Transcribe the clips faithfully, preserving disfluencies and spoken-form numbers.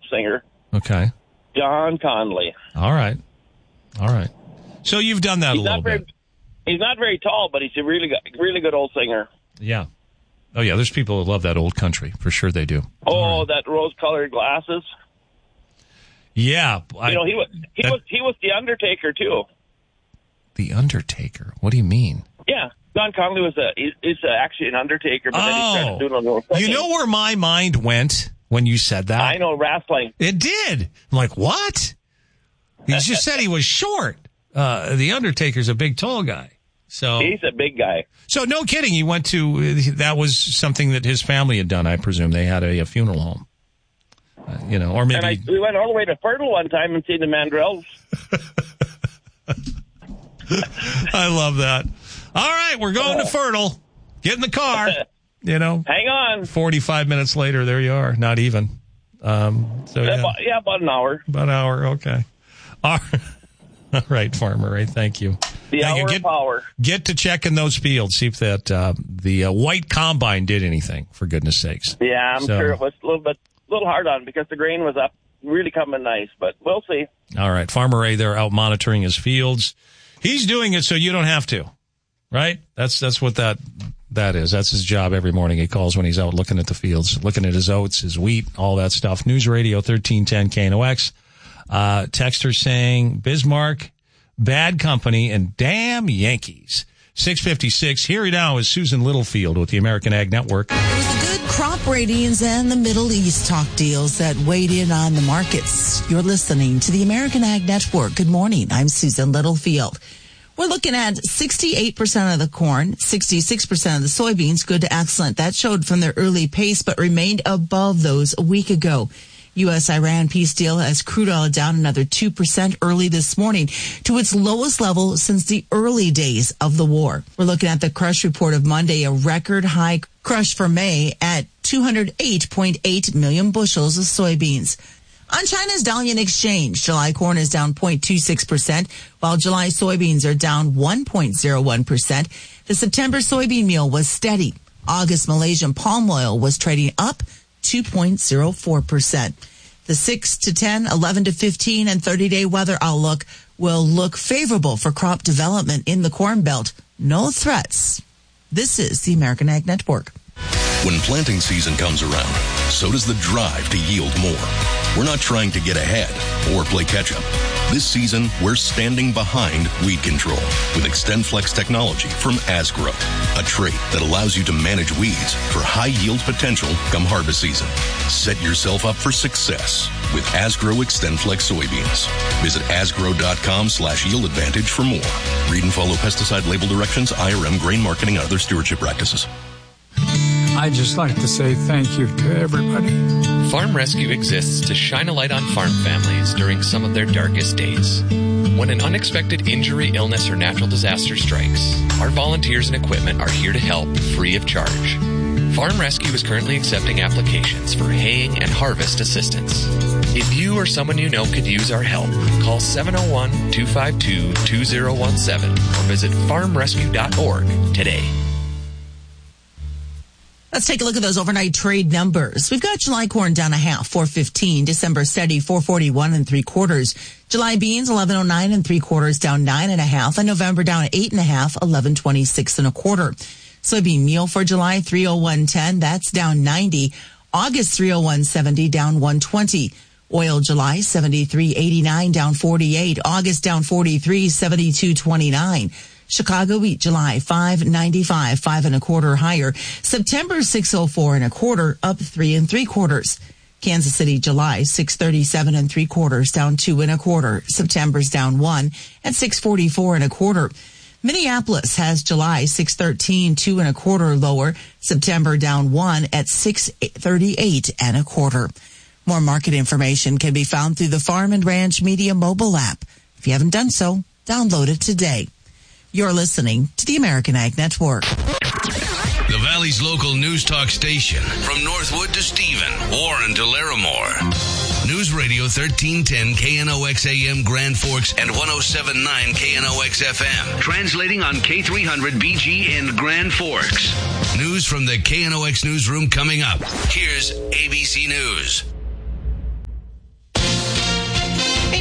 singer. Okay. John Conley. All right. All right. So you've done that he's a little not very, bit. He's not very tall, but he's a really good, really good old singer. Yeah. Oh, yeah, there's people who love that old country. For sure they do. Oh, right. That rose-colored glasses. Yeah. I, you know, he was he that, was he was the Undertaker too. The Undertaker? What do you mean? Yeah, John Conley was a is, is actually an Undertaker, but oh, then he started doing a little thing. You know where my mind went when you said that? I know, wrestling. It did. I'm like, what? He just said he was short. Uh, the Undertaker's a big, tall guy. So he's a big guy. So no kidding. He went to that was something that his family had done. I presume they had a, a funeral home. Uh, you know, or maybe and I, we went all the way to Fertile one time and seen the Mandrells. I love that. All right, we're going to Fertile. Get in the car. You know, hang on. Forty-five minutes later, there you are. Not even. Um, so yeah. About, yeah, about an hour. About an hour. Okay. All right, all right Farmer Ray. Thank you. The thank hour you. Get, of power. Get to checking those fields. See if that uh, the uh, white combine did anything. For goodness sakes. Yeah, I'm so, sure it was a little bit, a little hard on because the grain was up, really coming nice. But we'll see. All right, Farmer Ray. They're out monitoring his fields. He's doing it so you don't have to, right? That's that's what that that is. That's his job every morning. He calls when he's out looking at the fields, looking at his oats, his wheat, all that stuff. News Radio thirteen ten K N O X. Uh, texter saying Bismarck, bad company, and damn Yankees. six fifty-six. Here now is Susan Littlefield with the American Ag Network. It was the good crop ratings and the Middle East talk deals that weighed in on the markets. You're listening to the American Ag Network. Good morning. I'm Susan Littlefield. We're looking at sixty-eight percent of the corn, sixty-six percent of the soybeans, good to excellent. That showed from their early pace, but remained above those a week ago. U S Iran peace deal has crude oil down another two percent early this morning to its lowest level since the early days of the war. We're looking at the crush report of Monday, a record high crush for May at two hundred eight point eight million bushels of soybeans. On China's Dalian Exchange, July corn is down zero point two six percent, while July soybeans are down one point zero one percent. The September soybean meal was steady. August Malaysian palm oil was trading up two point zero four percent. The six to ten, eleven to fifteen, and thirty-day weather outlook will look favorable for crop development in the Corn Belt. No threats. This is the American Ag Network. When planting season comes around, so does the drive to yield more. We're not trying to get ahead or play catch-up. This season, we're standing behind weed control with XtendFlex technology from Asgrow, a trait that allows you to manage weeds for high-yield potential come harvest season. Set yourself up for success with Asgrow XtendFlex soybeans. Visit asgrow.com slash yield advantage for more. Read and follow pesticide label directions, I R M, grain marketing, and other stewardship practices. I'd just like to say thank you to everybody. Farm Rescue exists to shine a light on farm families during some of their darkest days. When an unexpected injury, illness, or natural disaster strikes, our volunteers and equipment are here to help free of charge. Farm Rescue is currently accepting applications for haying and harvest assistance. If you or someone you know could use our help, call seven oh one, two five two, two oh one seven or visit farm rescue dot org today. Let's take a look at those overnight trade numbers. We've got July corn down a half, four fifteen. December steady, four forty-one and three quarters. July beans, eleven oh nine and three quarters, down nine and a half. And November down eight and a half, eleven twenty-six and a quarter. Soybean meal for July, three oh one ten. That's down ninety. August, three oh one seventy, down one twenty. Oil July, seventy-three eighty-nine, down forty-eight. August down forty-three, seventy-two twenty-nine. Chicago wheat July five ninety-five, five and a quarter higher. September six oh four and a quarter, up three and three quarters. Kansas City July six thirty-seven and three quarters, down two and a quarter. September's down one at six forty-four and a quarter. Minneapolis has July six thirteen, two and a quarter lower. September down one at six thirty-eight and a quarter. More market information can be found through the Farm and Ranch Media mobile app. If you haven't done so, download it today. You're listening to the American Ag Network. The Valley's local news talk station. From Northwood to Stephen, Warren to Larimore. News Radio thirteen ten K N O X A M Grand Forks and one oh seven point nine K N O X F M. Translating on K three hundred B G in Grand Forks. News from the K N O X newsroom coming up. Here's A B C News.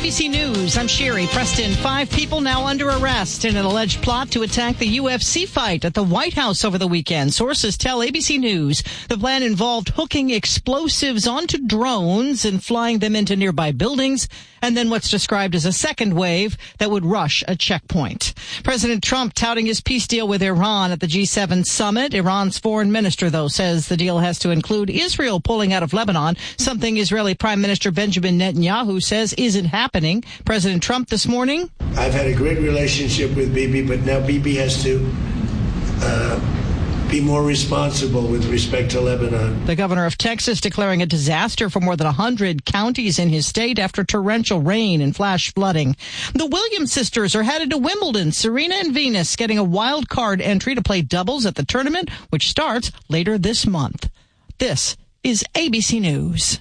B C News. I'm Sherry Preston. Five people now under arrest in an alleged plot to attack the U F C fight at the White House over the weekend. Sources tell A B C News the plan involved hooking explosives onto drones and flying them into nearby buildings, and then what's described as a second wave that would rush a checkpoint. President Trump touting his peace deal with Iran at the G seven summit. Iran's foreign minister, though, says the deal has to include Israel pulling out of Lebanon, something Israeli Prime Minister Benjamin Netanyahu says isn't happening. President Trump this morning. I've had a great relationship with Bibi, but now Bibi has to uh, be more responsible with respect to Lebanon. The governor of Texas declaring a disaster for more than one hundred counties in his state after torrential rain and flash flooding. The Williams sisters are headed to Wimbledon. Serena and Venus getting a wild card entry to play doubles at the tournament, which starts later this month. This is A B C News.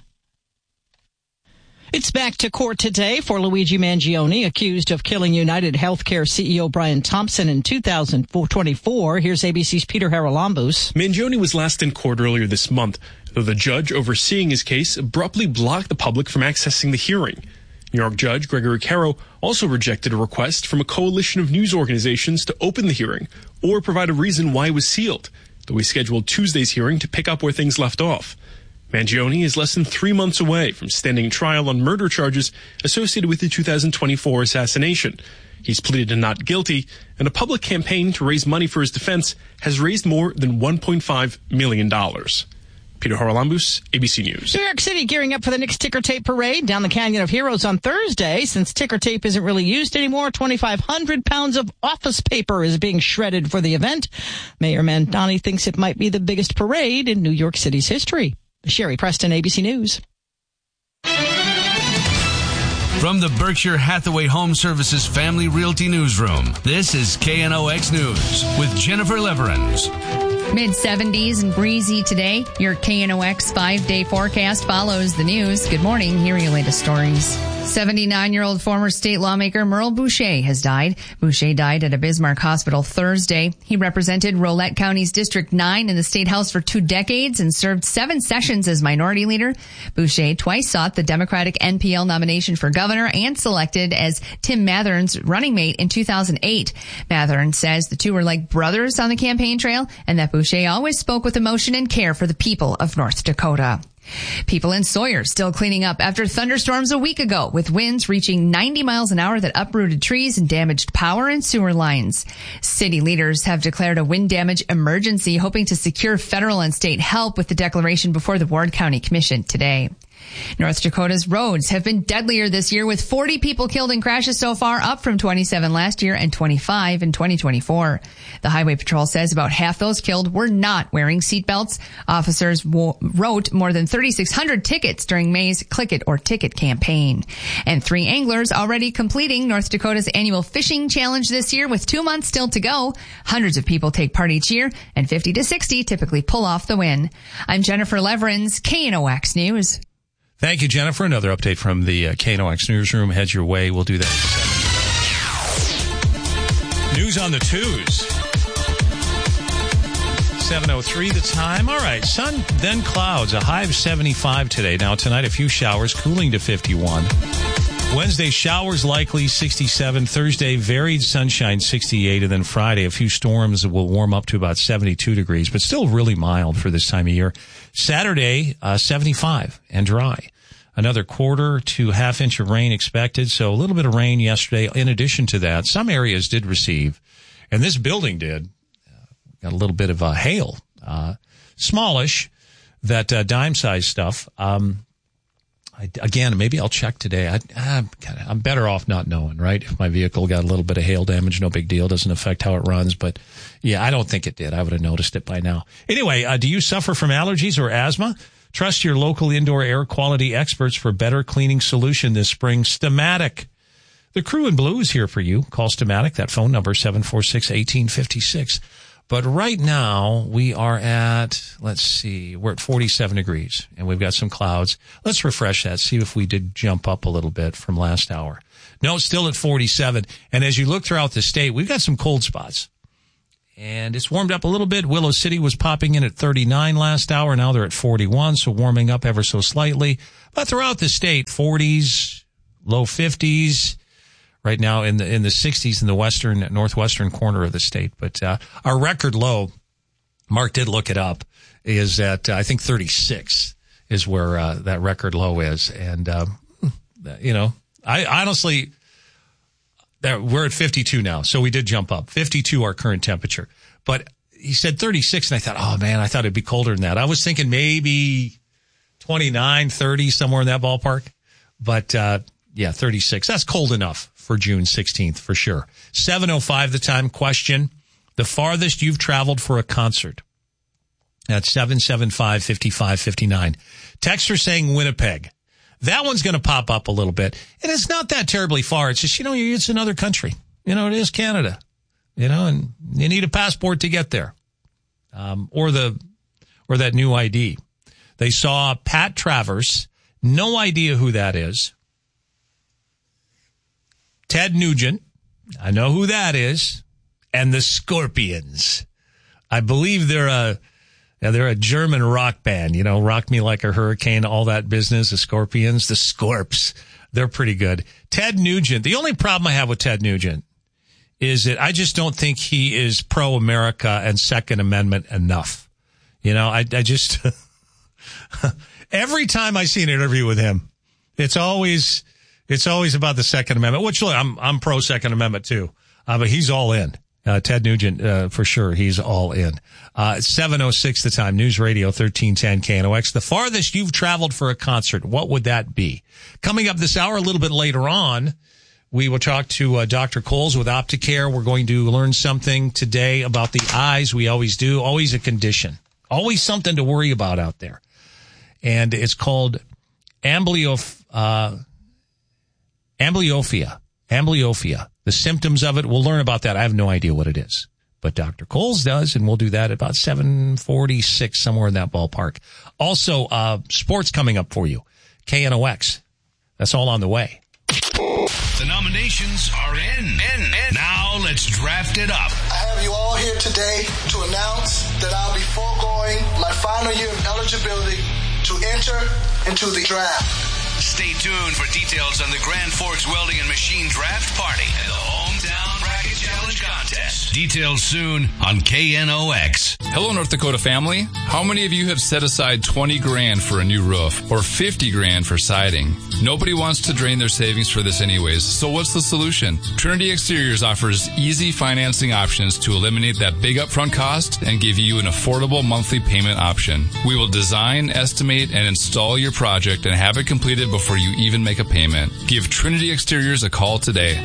It's back to court today for Luigi Mangione, accused of killing United Healthcare C E O Brian Thompson in two thousand twenty-four. Here's A B C's Peter Haralambous. Mangione was last in court earlier this month, though the judge overseeing his case abruptly blocked the public from accessing the hearing. New York Judge Gregory Caro also rejected a request from a coalition of news organizations to open the hearing or provide a reason why it was sealed, though he scheduled Tuesday's hearing to pick up where things left off. Mangione is less than three months away from standing trial on murder charges associated with the two thousand twenty-four assassination. He's pleaded to not guilty, and a public campaign to raise money for his defense has raised more than one point five million dollars. Peter Haralambous, A B C News. New York City gearing up for the next ticker tape parade down the Canyon of Heroes on Thursday. Since ticker tape isn't really used anymore, twenty-five hundred pounds of office paper is being shredded for the event. Mayor Mandani thinks it might be the biggest parade in New York City's history. Sherry Preston, A B C News. From the Berkshire Hathaway Home Services Family Realty Newsroom, this is K N O X News with Jennifer Leverins. mid seventies and breezy today. Your K N O X five-day forecast follows the news. Good morning. Here are your latest stories. seventy-nine-year-old former state lawmaker Merle Boucher has died. Boucher died at a Bismarck hospital Thursday. He represented Rolette County's District nine in the state house for two decades and served seven sessions as minority leader. Boucher twice sought the Democratic N P L nomination for governor and selected as Tim Mathern's running mate in two thousand eight. Mathern says the two were like brothers on the campaign trail and that Boucher always spoke with emotion and care for the people of North Dakota. People in Sawyer still cleaning up after thunderstorms a week ago, with winds reaching ninety miles an hour that uprooted trees and damaged power and sewer lines. City leaders have declared a wind damage emergency, hoping to secure federal and state help with the declaration before the Ward County Commission today. North Dakota's roads have been deadlier this year, with forty people killed in crashes so far, up from twenty-seven last year and twenty-five in twenty twenty-four. The Highway Patrol says about half those killed were not wearing seatbelts. Officers wo- wrote more than thirty-six hundred tickets during May's Click It or Ticket campaign. And three anglers already completing North Dakota's annual fishing challenge this year, with two months still to go. Hundreds of people take part each year, and fifty to sixty typically pull off the win. I'm Jennifer Leverins, K N O X News. Thank you, Jennifer. Another update from the uh, K N O X Newsroom. Head your way. We'll do that at seven. News on the twos. seven oh three the time. All right. Sun, then clouds. A high of seventy-five today. Now, tonight, a few showers, cooling to fifty-one. Wednesday, showers likely, sixty-seven. Thursday, varied sunshine, sixty-eight. And then Friday, a few storms will warm up to about seventy-two degrees, but still really mild for this time of year. Saturday, uh, seventy-five and dry. Another quarter to half inch of rain expected. So a little bit of rain yesterday. In addition to that, some areas did receive, and this building did, uh, got a little bit of uh, hail, uh, smallish, that uh, dime-sized stuff. Um, I, again, maybe I'll check today. I, I'm, kinda, I'm better off not knowing, right? If my vehicle got a little bit of hail damage, no big deal. Doesn't affect how it runs. But, yeah, I don't think it did. I would have noticed it by now. Anyway, uh, do you suffer from allergies or asthma? Trust your local indoor air quality experts for better cleaning solution this spring. Stamatic. The crew in blue is here for you. Call Stamatic. That phone number, seven four six, one eight five six. But right now, we are at, let's see, we're at forty-seven degrees, and we've got some clouds. Let's refresh that, see if we did jump up a little bit from last hour. No, still at forty-seven. And as you look throughout the state, we've got some cold spots. And it's warmed up a little bit. Willow City was popping in at thirty-nine last hour. Now they're at forty-one, so warming up ever so slightly. But throughout the state, forties, low fifties. Right now in the in the sixties in the western northwestern corner of the state. But uh, our record low, Mark did look it up, is at uh, I think thirty-six is where uh, that record low is. And uh, you know, I honestly, that we're at fifty-two now, so we did jump up. fifty-two our current temperature. But he said thirty-six, and I thought, oh man, I thought it'd be colder than that. I was thinking maybe twenty-nine, thirty, somewhere in that ballpark. But uh, yeah, thirty-six. That's cold enough for June sixteenth, for sure. seven oh five the time. Question: the farthest you've traveled for a concert? That's seven seven five, five five five nine. Texter saying Winnipeg. That one's going to pop up a little bit. And it's not that terribly far. It's just, you know, it's another country. You know, it is Canada. You know, and you need a passport to get there. Um, or the, or that new I D. They saw Pat Travers. No idea who that is. Ted Nugent, I know who that is, and the Scorpions. I believe they're a yeah, they're a German rock band. You know, Rock Me Like a Hurricane, all that business. The Scorpions, the Scorps, they're pretty good. Ted Nugent. The only problem I have with Ted Nugent is that I just don't think he is pro-America and Second Amendment enough. You know, I, I just every time I see an interview with him, it's always. It's always about the Second Amendment, which look, I'm I'm pro Second Amendment too, uh, but he's all in. Uh, Ted Nugent, uh, for sure, he's all in. Uh, seven oh six the time. News Radio thirteen ten K N O X. The farthest you've traveled for a concert, what would that be? Coming up this hour, a little bit later on, we will talk to uh, Doctor Coles with Opticare. We're going to learn something today about the eyes. We always do. Always a condition. Always something to worry about out there. And it's called amblyoph. Uh, Amblyopia. Amblyopia. The symptoms of it, we'll learn about that. I have no idea what it is. But Doctor Coles does, and we'll do that at about seven forty-six, somewhere in that ballpark. Also, uh, sports coming up for you. K N O X. That's all on the way. The nominations are in. in, in. Now let's draft it up. I have you all here today to announce that I'll be foregoing my final year of eligibility to enter into the draft. Stay tuned for details on the Grand Forks Welding and Machine Draft Party and the Hometown Bracket Challenge Contest. Details soon on K N O X. Hello, North Dakota family. How many of you have set aside twenty grand for a new roof or fifty grand for siding? Nobody wants to drain their savings for this anyways, so what's the solution? Trinity Exteriors offers easy financing options to eliminate that big upfront cost and give you an affordable monthly payment option. We will design, estimate, and install your project and have it completed before you even make a payment. Give Trinity Exteriors a call today.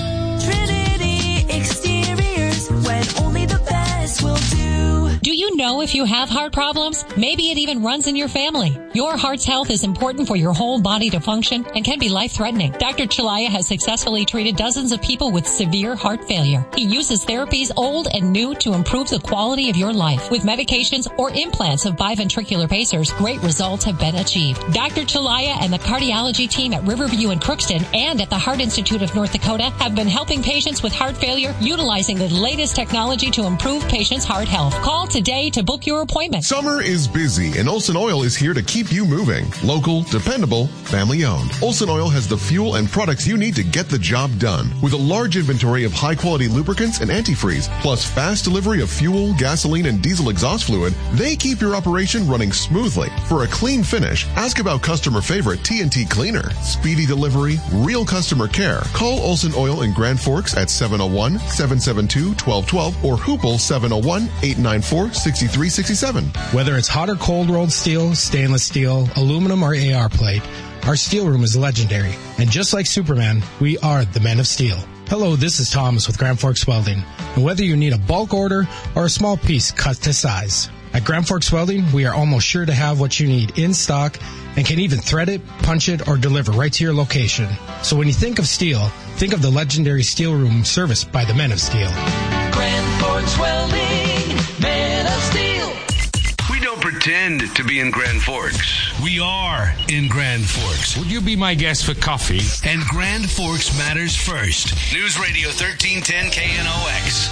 Trinity Exteriors, when only the best will do. Do you know if you have heart problems? Maybe it even runs in your family. Your heart's health is important for your whole body to function and can be life-threatening. Doctor Chalaya has successfully treated dozens of people with severe heart failure. He uses therapies old and new to improve the quality of your life. With medications or implants of biventricular pacers, great results have been achieved. Doctor Chalaya and the cardiology team at Riverview and Crookston and at the Heart Institute of North Dakota have been helping patients with heart failure utilizing the latest technology to improve patients' heart health. Call today to book your appointment. Summer is busy, and Olson Oil is here to keep you moving. Local, dependable, family-owned. Olson Oil has the fuel and products you need to get the job done. With a large inventory of high-quality lubricants and antifreeze, plus fast delivery of fuel, gasoline, and diesel exhaust fluid, they keep your operation running smoothly. For a clean finish, ask about customer favorite T N T Cleaner. Speedy delivery, real customer care. Call Olson Oil in Grand Forks at seven oh one, seven seven two, one two one two or Hoople seven oh one, eight nine four, six three six seven. Whether it's hot or cold rolled steel, stainless steel, aluminum, or A R plate, our steel room is legendary. And just like Superman, we are the Men of Steel. Hello, this is Thomas with Grand Forks Welding. And whether you need a bulk order or a small piece cut to size, at Grand Forks Welding, we are almost sure to have what you need in stock and can even thread it, punch it, or deliver right to your location. So when you think of steel, think of the legendary steel room serviced by the Men of Steel. Grand Forks Welding, Men of Steel. We don't pretend to be in Grand Forks. We are in Grand Forks. Would you be my guest for coffee? And Grand Forks matters first. News Radio thirteen ten K N O X.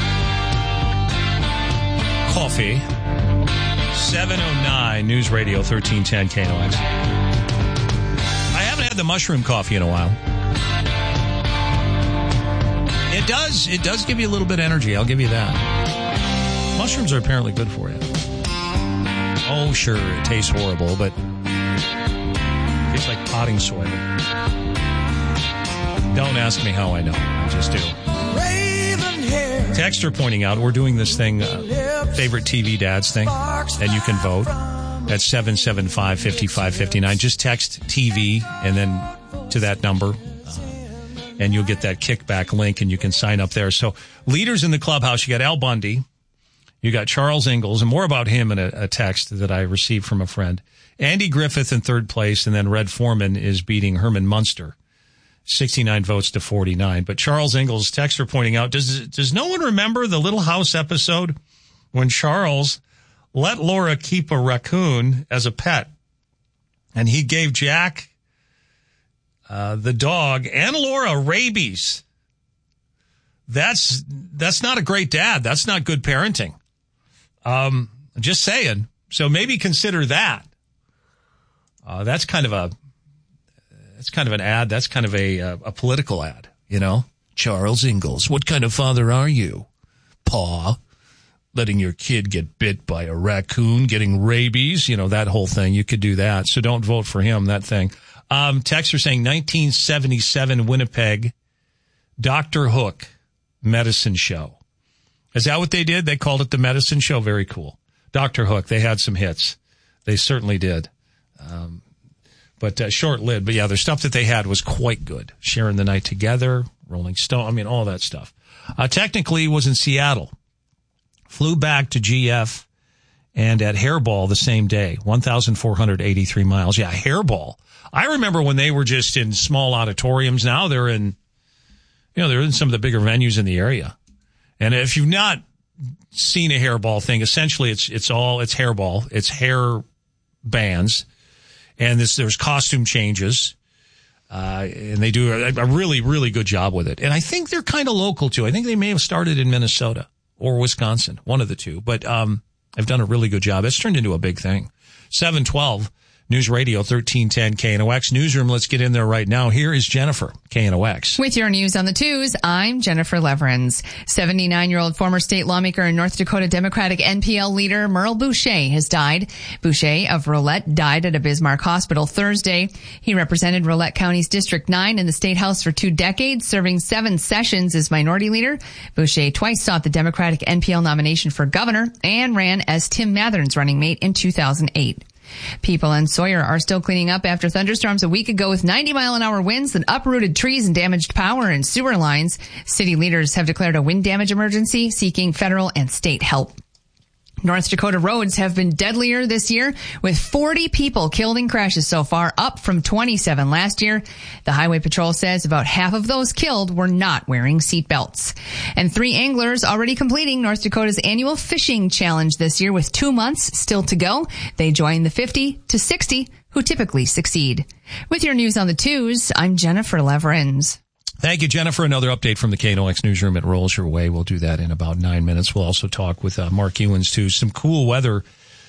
Coffee. seven oh nine News Radio thirteen ten K N O X. I haven't had the the mushroom coffee in a while. It does. It does give you a little bit of energy. I'll give you that. Mushrooms are apparently good for you. Oh, sure, it tastes horrible, but it tastes like potting soil. Don't ask me how I know. I just do. Texter pointing out we're doing this thing, uh, favorite T V dads thing, and you can vote at seven seven five, five five five nine. Just text T V and then to that number, uh, and you'll get that kickback link, and you can sign up there. So leaders in the clubhouse, you got Al Bundy, you got Charles Ingalls, and more about him in a, a text that I received from a friend. Andy Griffith in third place, and then Red Foreman is beating Herman Munster. sixty-nine votes to forty-nine. But Charles Ingalls, texter pointing out, does does no one remember the Little House episode when Charles let Laura keep a raccoon as a pet? And he gave Jack, uh, the dog, and Laura rabies. That's, that's not a great dad. That's not good parenting. Um, just saying. So maybe consider that. Uh, that's kind of a, That's kind of an ad. That's kind of a a, a political ad, you know. Charles Ingalls, what kind of father are you? Pa, letting your kid get bit by a raccoon, getting rabies, you know, that whole thing. You could do that. So don't vote for him, that thing. Um, texts are saying nineteen seventy-seven Winnipeg, Doctor Hook medicine show. Is that what they did? They called it the medicine show. Very cool. Doctor Hook, they had some hits. They certainly did. Um, But uh, short-lived. But, yeah, the stuff that they had was quite good. Sharing the Night Together, Rolling Stone, I mean, all that stuff. Uh, technically, was in Seattle. Flew back to G F and at Hairball the same day, one thousand four hundred eighty-three miles. Yeah, Hairball. I remember when they were just in small auditoriums. Now they're in, you know, they're in some of the bigger venues in the area. And if you've not seen a Hairball thing, essentially it's it's all, it's Hairball. It's hair bands. And this, there's costume changes, uh, and they do a, a really, really good job with it. And I think they're kind of local, too. I think they may have started in Minnesota or Wisconsin, one of the two. But um, they've done a really good job. It's turned into a big thing. seven twelve, News Radio thirteen ten K N O X. Newsroom, let's get in there right now. Here is Jennifer, K N O X. With your news on the twos, I'm Jennifer Leverins. seventy-nine-year-old former state lawmaker and North Dakota Democratic N P L leader Merle Boucher has died. Boucher of Rolette died at a Bismarck hospital Thursday. He represented Rolette County's District nine in the State House for two decades, serving seven sessions as minority leader. Boucher twice sought the Democratic N P L nomination for governor and ran as Tim Mathern's running mate in two thousand eight. People in Sawyer are still cleaning up after thunderstorms a week ago with ninety mile an hour winds that uprooted trees and damaged power and sewer lines. City leaders have declared a wind damage emergency, seeking federal and state help. North Dakota roads have been deadlier this year, with forty people killed in crashes so far, up from twenty-seven last year. The Highway Patrol says about half of those killed were not wearing seatbelts. And three anglers already completing North Dakota's annual fishing challenge this year, with two months still to go. They join the fifty to sixty who typically succeed. With your news on the twos, I'm Jennifer Leverins. Thank you, Jennifer. Another update from the K N O X newsroom. It rolls your way. We'll do that in about nine minutes. We'll also talk with uh, Mark Ewens, too. Some cool weather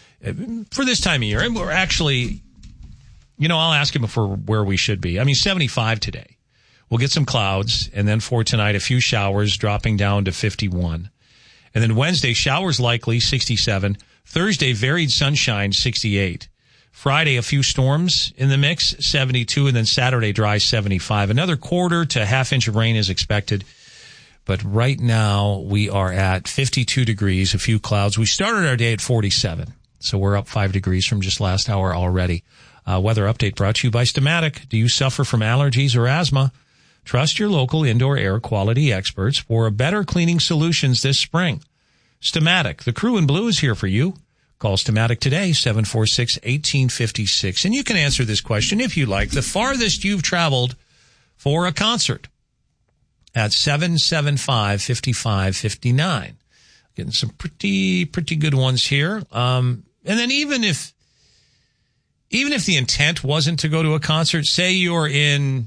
for this time of year. And we're actually, you know, I'll ask him for where we should be. I mean, seventy-five today. We'll get some clouds. And then for tonight, a few showers dropping down to fifty-one. And then Wednesday, showers likely, sixty-seven. Thursday, varied sunshine, sixty-eight. Friday, a few storms in the mix, seventy-two, and then Saturday, dry, seventy-five. Another quarter to half inch of rain is expected. But right now, we are at fifty-two degrees, a few clouds. We started our day at forty-seven, so we're up five degrees from just last hour already. Uh, weather update brought to you by Stomatic. Do you suffer from allergies or asthma? Trust your local indoor air quality experts for better cleaning solutions this spring. Stomatic, the crew in blue is here for you. Call Stomatic today, seven four six, one eight five six. And you can answer this question if you like. The farthest you've traveled for a concert at seven seven five, five five five nine. Getting some pretty, pretty good ones here. Um, and then even if, even if the intent wasn't to go to a concert, say you're in,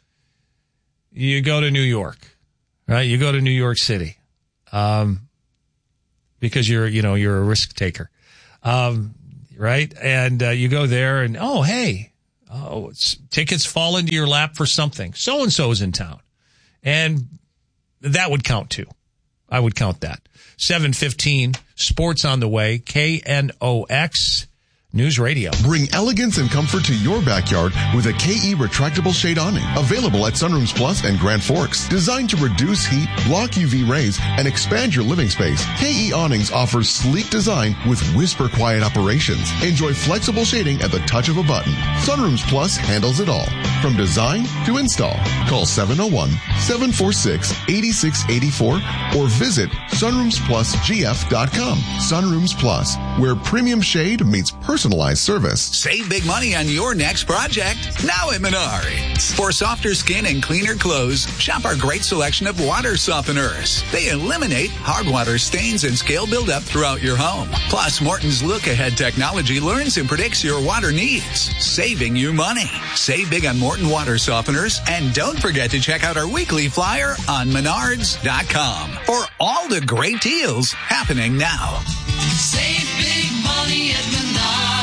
you go to New York, right? You go to New York City, um, because you're, you know, you're a risk taker. Um, right. And, uh, you go there and, oh, hey, Oh, it's, tickets fall into your lap for something. So-and-so's in town. And that would count too. I would count that. seven fifteen, sports on the way, K N O X News Radio. Bring elegance and comfort to your backyard with a K E retractable shade awning. Available at Sunrooms Plus and Grand Forks. Designed to reduce heat, block U V rays, and expand your living space. K E Awnings offers sleek design with whisper quiet operations. Enjoy flexible shading at the touch of a button. Sunrooms Plus handles it all. From design to install. Call seven oh one, seven four six, eight six eight four or visit sunrooms plus g f dot com. Sunrooms Plus, where premium shade meets personal personalized service. Save big money on your next project now at Menards. For softer skin and cleaner clothes, shop our great selection of water softeners. They eliminate hard water stains and scale buildup throughout your home. Plus, Morton's look-ahead technology learns and predicts your water needs, saving you money. Save big on Morton water softeners, and don't forget to check out our weekly flyer on menards dot com for all the great deals happening now. Save big money at Menards.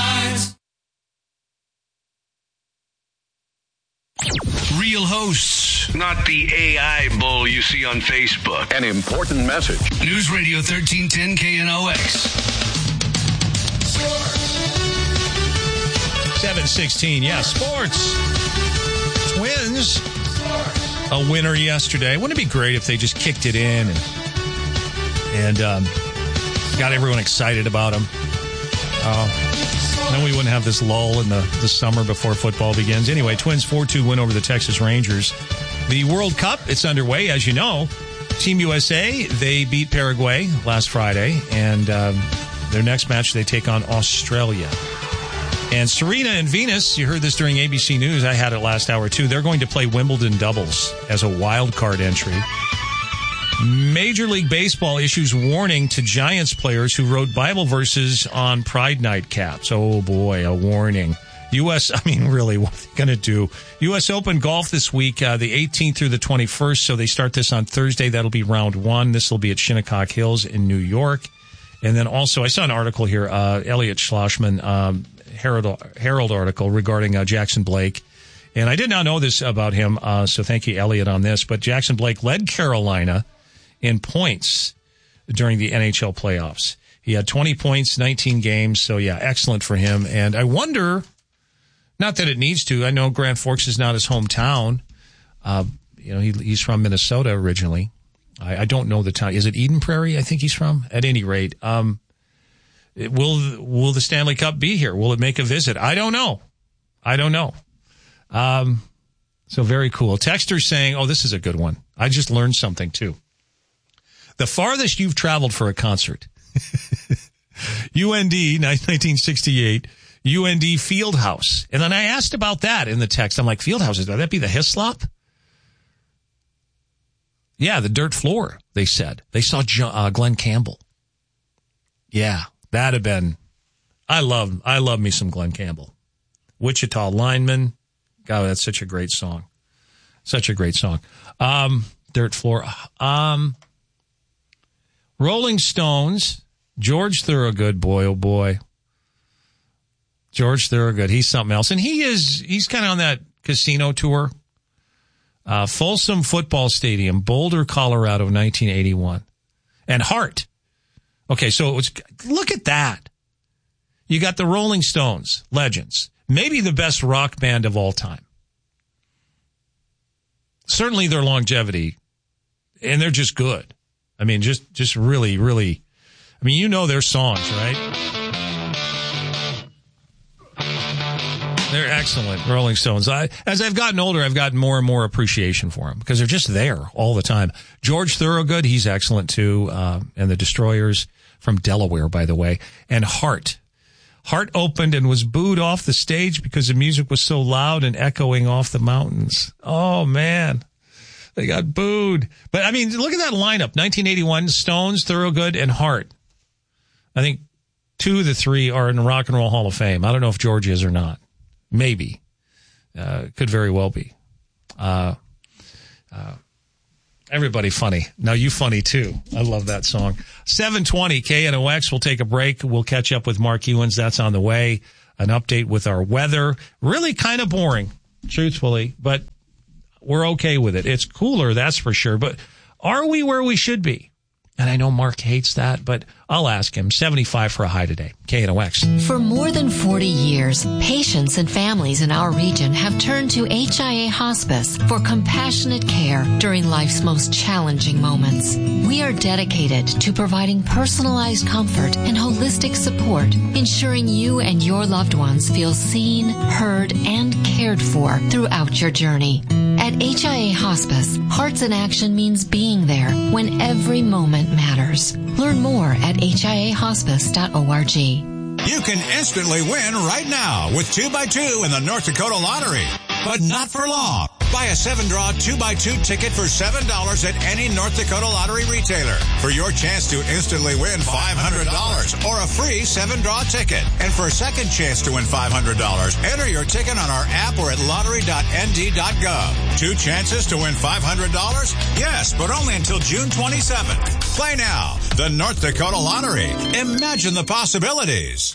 Real hosts, not the A I bull you see on Facebook. An important message. News Radio thirteen ten K N O X. seven sixteen, yeah, sports. Twins, a winner yesterday. Wouldn't it be great if they just kicked it in and, and um, got everyone excited about them? Uh, then we wouldn't have this lull in the, the summer before football begins. Anyway, Twins four two win over the Texas Rangers. The World Cup, it's underway, as you know. Team U S A, they beat Paraguay last Friday, and um, their next match they take on Australia. And Serena and Venus, you heard this during A B C News. I had it last hour, too. They're going to play Wimbledon doubles as a wild card entry. Major League Baseball issues warning to Giants players who wrote Bible verses on Pride Night caps. Oh, boy, a warning. U S, I mean, really, what are they going to do? U S Open golf this week, uh, the eighteenth through the twenty-first. So they start this on Thursday. That'll be round one. This will be at Shinnecock Hills in New York. And then also, I saw an article here, uh, Elliot Schlossman, um, Herald, Herald article regarding uh, Jackson Blake. And I did not know this about him, uh, so thank you, Elliot, on this. But Jackson Blake led Carolina in points during the N H L playoffs. He had twenty points, nineteen games. So, yeah, excellent for him. And I wonder, not that it needs to, I know Grand Forks is not his hometown. Uh, you know, he, he's from Minnesota originally. I, I don't know the town. Is it Eden Prairie, I think he's from? At any rate, um, it, will will the Stanley Cup be here? Will it make a visit? I don't know. I don't know. Um, so very cool. Texter's saying, oh, this is a good one. I just learned something, too. The farthest you've traveled for a concert. U N D, nineteen sixty-eight, U N D Fieldhouse. And then I asked about that in the text. I'm like, Fieldhouse, would that be the Hislop? Yeah, the dirt floor, they said. They saw John, uh, Glenn Campbell. Yeah, that'd have been, I love, I love me some Glenn Campbell. Wichita Lineman. God, that's such a great song. Such a great song. Um, dirt floor. Um, Rolling Stones, George Thorogood, boy, oh boy. George Thorogood, he's something else. And he is, he's kind of on that casino tour. Uh, Folsom Football Stadium, Boulder, Colorado, nineteen eighty-one. And Heart. Okay, so it was, look at that. You got the Rolling Stones, legends. Maybe the best rock band of all time. Certainly their longevity, and they're just good. I mean, just, just really, really, I mean, you know their songs, right? They're excellent, Rolling Stones. I, as I've gotten older, I've gotten more and more appreciation for them because they're just there all the time. George Thorogood, he's excellent too, uh, and the Destroyers from Delaware, by the way. And Heart. Heart opened and was booed off the stage because the music was so loud and echoing off the mountains. Oh, man. They got booed. But, I mean, look at that lineup. nineteen eighty-one, Stones, Thorogood, and Heart. I think two of the three are in the Rock and Roll Hall of Fame. I don't know if George is or not. Maybe. Uh, could very well be. Uh, uh, everybody funny. Now you funny, too. I love that song. seven twenty K N O X. We'll take a break. We'll catch up with Mark Ewins. That's on the way. an update with our weather. Really kind of boring, truthfully, but we're okay with it. It's cooler, that's for sure. But are we where we should be? And I know Mark hates that, but I'll ask him. seventy-five for a high today. K N O X. For more than forty years, patients and families in our region have turned to H I A Hospice for compassionate care during life's most challenging moments. We are dedicated to providing personalized comfort and holistic support, ensuring you and your loved ones feel seen, heard, and cared for throughout your journey. At H I A Hospice, Hearts in Action means being there when every moment matters. Learn more at H I A hospice dot org. You can instantly win right now with two by two in the North Dakota Lottery. But not for long. Buy a seven-draw two by two ticket for seven dollars at any North Dakota Lottery retailer for your chance to instantly win five hundred dollars or a free seven-draw ticket. And for a second chance to win five hundred dollars, enter your ticket on our app or at lottery dot n d dot gov. Two chances to win five hundred dollars? Yes, but only until June twenty-seventh. Play now. The North Dakota Lottery. Imagine the possibilities.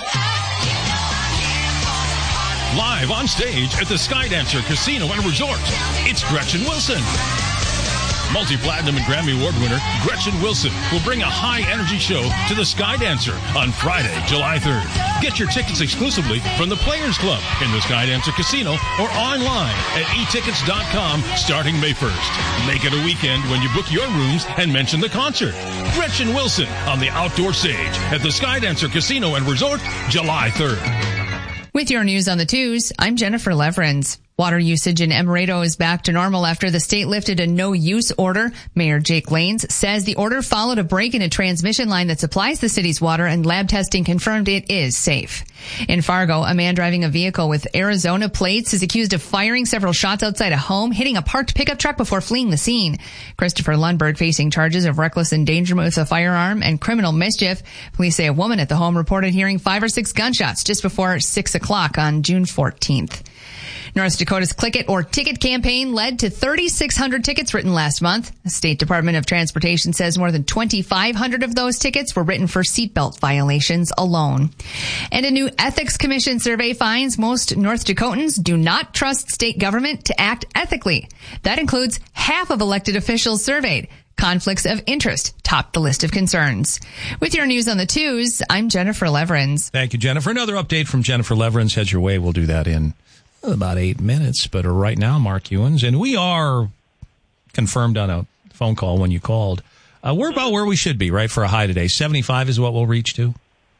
Live on stage at the Skydancer Casino and Resort, it's Gretchen Wilson. Multi-platinum and Grammy Award winner Gretchen Wilson will bring a high-energy show to the Skydancer on Friday, July third. Get your tickets exclusively from the Players Club in the Skydancer Casino or online at e tickets dot com starting May first. Make it a weekend when you book your rooms and mention the concert. Gretchen Wilson on the outdoor stage at the Skydancer Casino and Resort, July third. With your news on the twos, I'm Jennifer Leverins. Water usage in Emerado is back to normal after the state lifted a no-use order. Mayor Jake Lanes says the order followed a break in a transmission line that supplies the city's water, and lab testing confirmed it is safe. In Fargo, a man driving a vehicle with Arizona plates is accused of firing several shots outside a home, hitting a parked pickup truck before fleeing the scene. Christopher Lundberg facing charges of reckless endangerment with a firearm and criminal mischief. Police say a woman at the home reported hearing five or six gunshots just before six o'clock on June fourteenth. North Dakota's Click It or Ticket campaign led to thirty-six hundred tickets written last month. The State Department of Transportation says more than twenty-five hundred of those tickets were written for seatbelt violations alone. And a new Ethics Commission survey finds most North Dakotans do not trust state government to act ethically. That includes half of elected officials surveyed. Conflicts of interest topped the list of concerns. With your news on the twos, I'm Jennifer Leverins. Thank you, Jennifer. Another update from Jennifer Leverins heads your way. We'll do that in about eight minutes. But right now, Mark Ewens, and we are confirmed on a phone call when you called. Uh, we're about where we should be, right, for a high today. seventy-five is what we'll reach to?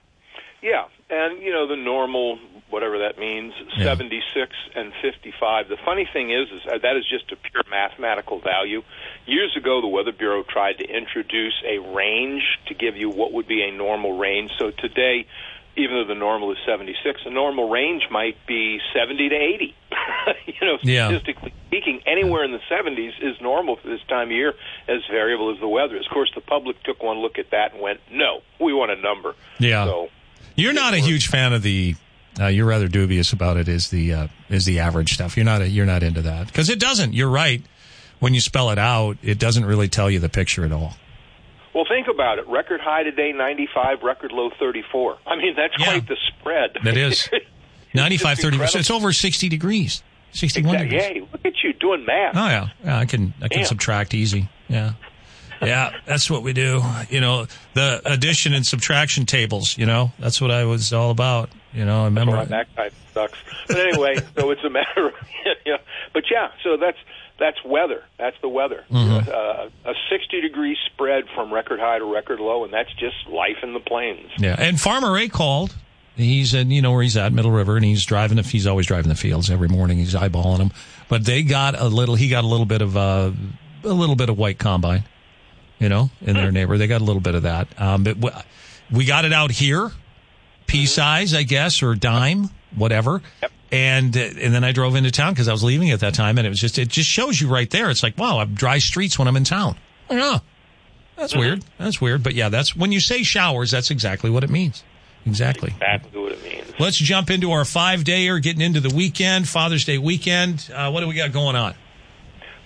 Yeah, and, you know, the normal, whatever that means, yeah. seventy-six and fifty-five. The funny thing is, is that is just a pure mathematical value. Years ago, the Weather Bureau tried to introduce a range to give you what would be a normal range. So today, even though the normal is seventy-six, a normal range might be seventy to eighty. you know, yeah. statistically speaking, anywhere in the seventies is normal for this time of year, as variable as the weather is. Of course, the public took one look at that and went, no, we want a number. Yeah. So, you're not a huge fan of the, uh, you're rather dubious about it, is the, uh, is the average stuff. You're not, a, you're not into that. Because it doesn't, you're right. When you spell it out, it doesn't really tell you the picture at all. Well, think about it. Record high today, ninety-five. Record low, thirty-four. I mean, that's yeah. quite the spread. That is. ninety-five, thirty-four. It's over sixty degrees. sixty-one exactly. degrees. Hey, look at you doing math. Oh, yeah. yeah I can I can Damn. subtract easy. Yeah. Yeah, that's what we do. You know, the addition and subtraction tables, you know, that's what I was all about. You know, I remember. Right, that guy sucks. But anyway, so it's a matter of, you know, but yeah, so that's. That's weather. That's the weather. Mm-hmm. Uh, a sixty-degree spread from record high to record low, and that's just life in the plains. Yeah, and Farmer Ray called. He's in, you know, where he's at, Middle River, and he's driving. The, he's always driving the fields every morning. He's eyeballing them. But they got a little. He got a little bit of uh, a little bit of white combine, you know, in their neighbor. They got a little bit of that. Um, but we got it out here, pea size, I guess, or dime, whatever. Yep. And and then I drove into town because I was leaving at that time, and it was just it just shows you right there. It's like, wow, I'm dry streets when I'm in town. I know. That's mm-hmm. weird. That's weird. But yeah, that's when you say showers, that's exactly what it means. Exactly. Exactly what it means. Let's jump into our five-dayer, getting into the weekend, Father's Day weekend. Uh, what do we got going on?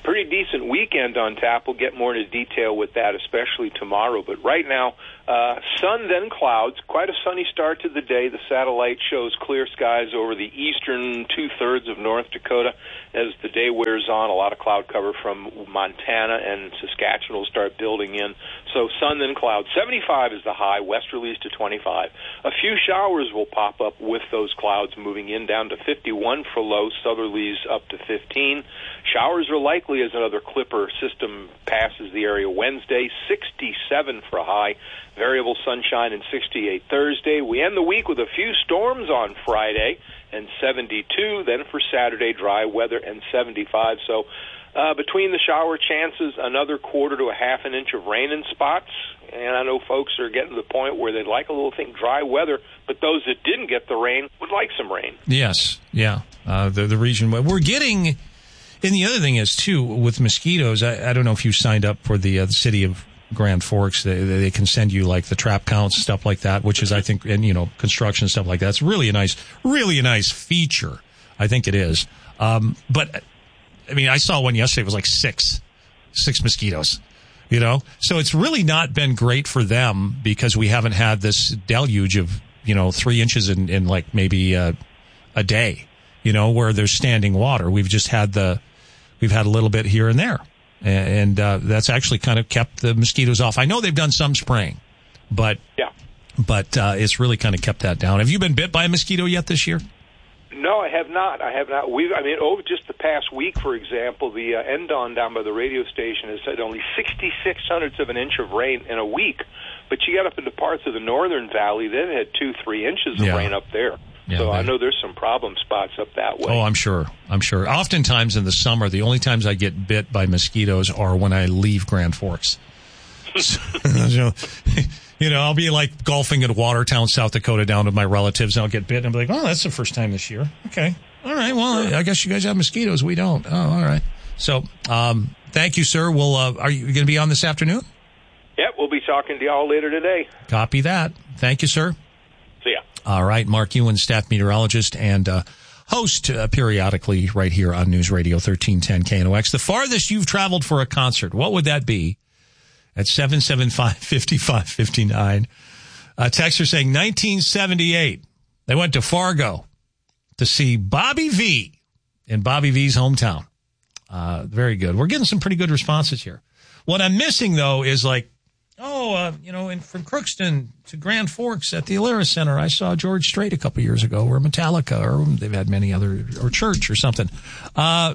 pretty decent weekend on tap. We'll get more into detail with that, especially tomorrow. But right now, uh, sun, then clouds. Quite a sunny start to the day. The satellite shows clear skies over the eastern two-thirds of North Dakota. As the day wears on, a lot of cloud cover from Montana and Saskatchewan will start building in. So sun, then clouds. seventy-five is the high, westerlies to twenty-five. A few showers will pop up with those clouds moving in, down to fifty-one for low, southerlies up to fifteen. Showers are likely as another Clipper system passes the area Wednesday, sixty-seven for a high, variable sunshine, and sixty-eight Thursday. We end the week with a few storms on Friday, and seventy-two. Then for Saturday, dry weather and seventy-five. So uh, between the shower chances, another quarter to a half an inch of rain in spots. And I know folks are getting to the point where they'd like a little think dry weather, but those that didn't get the rain would like some rain. Yes, yeah. Uh, the, the region we're getting... And the other thing is, too, with mosquitoes, I, I don't know if you signed up for the, uh, the city of Grand Forks. They, they can send you, like, the trap counts, stuff like that, which is, I think, and, you know, construction, stuff like that. It's really a nice, really a nice feature. I think it is. Um, but, I mean, I saw one yesterday. It was like six, six mosquitoes, you know? So it's really not been great for them because we haven't had this deluge of, you know, three inches in, in like, maybe uh, a day, you know, where there's standing water. We've just had the... We've had a little bit here and there, and uh, that's actually kind of kept the mosquitoes off. I know they've done some spraying, but yeah, but uh, it's really kind of kept that down. Have you been bit by a mosquito yet this year? No, I have not. I have not. We've, I mean, over just the past week, for example, the uh, Endon down by the radio station has had only sixty-six hundredths of an inch of rain in a week. But you get up into parts of the northern valley, they've had two, three inches of Yeah. rain up there. Yeah, so they- I know there's some problem spots up that way. Oh, I'm sure. I'm sure. Oftentimes in the summer, the only times I get bit by mosquitoes are when I leave Grand Forks. So, you know, you know, I'll be like golfing at Watertown, South Dakota, down with my relatives, and I'll get bit, and I'll be like, oh, that's the first time this year. Okay. All right. Well, I guess you guys have mosquitoes. We don't. Oh, all right. So, um, thank you, sir. We'll, uh, are you going to be on this afternoon? Yeah, we'll be talking to y'all later today. Copy that. Thank you, sir. See ya. All right. Mark Ewan, staff meteorologist and uh, host uh, periodically right here on News Radio thirteen ten K N O X. The farthest you've traveled for a concert, what would that be? At seven seven five, five five five nine. Uh, texter saying nineteen seventy-eight. They went to Fargo to see Bobby V in Bobby V's hometown. Uh, very good. We're getting some pretty good responses here. What I'm missing, though, is like, oh, uh, you know, in, from Crookston to Grand Forks at the Alara Center, I saw George Strait a couple years ago, or Metallica, or they've had many other, or Church or something. Uh,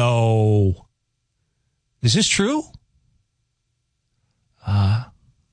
no. Is this true? Uh,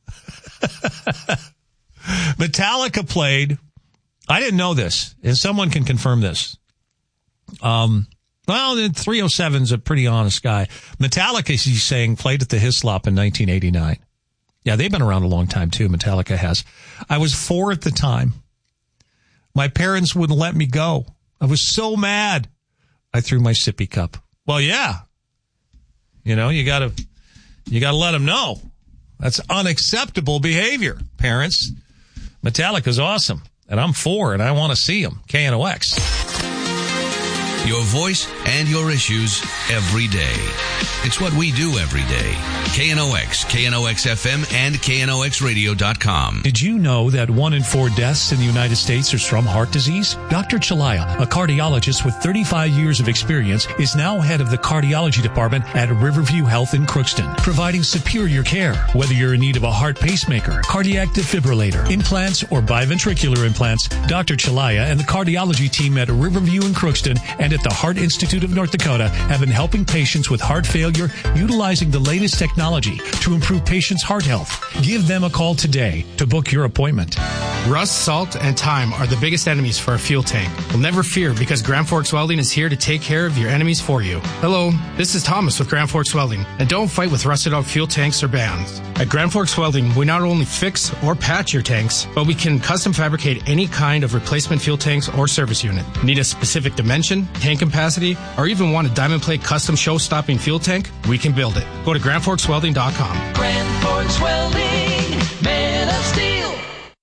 Metallica played. I didn't know this, and someone can confirm this. Um, well, the three oh seven's a pretty honest guy. Metallica, he's saying, played at the Hislop in nineteen eighty-nine. Yeah, they've been around a long time, too. Metallica has. I was four at the time. My parents wouldn't let me go. I was so mad. I threw my sippy cup. Well, yeah. You know, you gotta, you gotta let them know. That's unacceptable behavior, parents. Metallica's awesome. And I'm four, and I want to see them. K N O X. Your voice and your issues every day. It's what we do every day. K N O X, K N O X F M, and K N O X radio dot com. Did you know that one in four deaths in the United States are from heart disease? Doctor Chalaya, a cardiologist with thirty-five years of experience, is now head of the cardiology department at Riverview Health in Crookston, providing superior care. Whether you're in need of a heart pacemaker, cardiac defibrillator, implants, or biventricular implants, Doctor Chalaya and the cardiology team at Riverview in Crookston and at the Heart Institute of North Dakota have been helping patients with heart failure utilizing the latest technology to improve patients' heart health. Give them a call today to book your appointment. Rust, salt, and time are the biggest enemies for a fuel tank. Well, never fear, because Grand Forks Welding is here to take care of your enemies for you. Hello, this is Thomas with Grand Forks Welding, and don't fight with rusted out fuel tanks or bands. At Grand Forks Welding, we not only fix or patch your tanks, but we can custom fabricate any kind of replacement fuel tanks or service unit. Need a specific dimension, tank capacity, or even want a diamond plate custom show-stopping fuel tank? We can build it. Go to grand forks welding dot com. Grand Forks Welding, man of steel.